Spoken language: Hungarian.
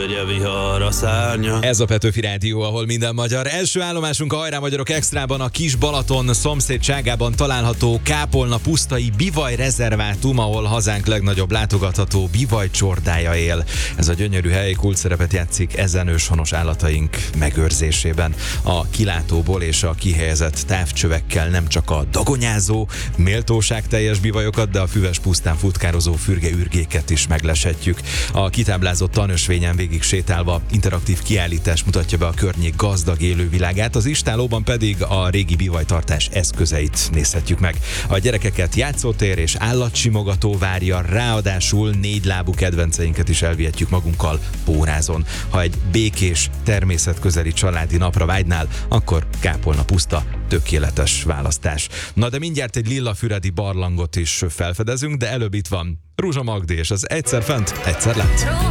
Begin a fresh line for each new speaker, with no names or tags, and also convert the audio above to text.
törje vihar a szárnya.
Ez a Petőfi Rádió, ahol minden magyar. Első állomásunk a Hajrá Magyarok Extrában, a Kis Balaton szomszédságában található Kápolna pusztai bivaj rezervátum, ahol hazánk legnagyobb látogatható bivajcsordája él. Ez a gyönyörű hely kulcsszerepet játszik ezen őshonos állataink megőrzésében. A kilátóból és a kihelyezett távcsövekkel nem csak a dagonyázó, méltóságteljes bivajokat, de a füves pusztán futkározó fürge-ürgéket is megleshetjük. A kitáblázott tanösvényen végig sétálva interaktív kiállítás mutatja be a környék gazdag élővilágát, az istálóban pedig a régi bivajtartás eszközeit nézhetjük meg. A gyerekeket játszótér és állatsimogató várja, ráadásul 4 lábú kedvenceinket is elvihetjük magunkkal pórázon. Ha egy békés, természetközeli családi napra vágynál, akkor Kápolna puszta tökéletes választás. Na de mindjárt egy lillafüredi barlangot is felfedezünk, de előbb itt van Ruzsa Magdi és az Egyszer fent, egyszer lent.